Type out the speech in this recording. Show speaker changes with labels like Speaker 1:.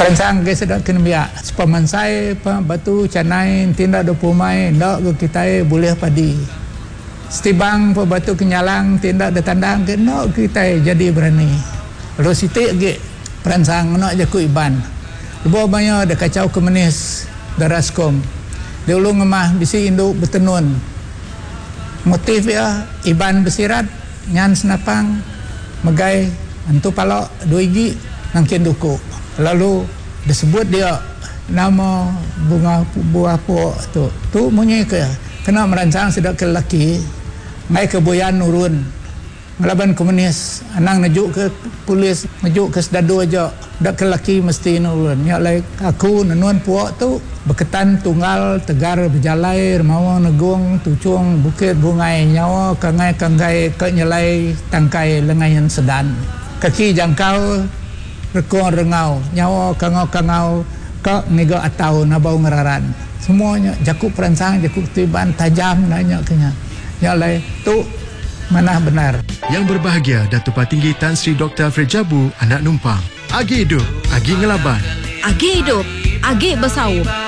Speaker 1: Perancang ke sedap kena biak. Sepamansai batu canai tindak 20 mai ndak ke kita boleh padi. Setibang batu kenyalang tindak de tandang ke ndak kita jadi berani. Lalu sitik ke perancang nak je ku iban. Lepas banyak ada kacau komunis daraskom. Dia ulung ngemah bisi induk bertenun. Motif ya iban bersirat nyan senapang megai antu palok 2 gigi nangkin duku. Lalu disebut dia nama bunga buah pok tu munyi ke kena merancang sedap ke lelaki ngai ke boyan urun ngelaban komunis anang najuk ke polis najuk ke sedadu aja dak ke lelaki mesti urun nya lai aku nenun puak tu berketan tunggal tegar berjalai mau negung tucung bukit bungai nyawa kangai ke nyelai tangkai lengayan sedan kaki jangkau rekong rengau nyawa kangau ke nego atau nabau ngeraran semuanya jakuk perancang jakuk tiban tajam nanya kenya ya lai tu mana benar.
Speaker 2: Yang berbahagia Datuk Patinggi Tan Sri Dr. Alfred Jabu anak numpang agi hidup agi ngelaban
Speaker 3: agi hidup agi bersaur.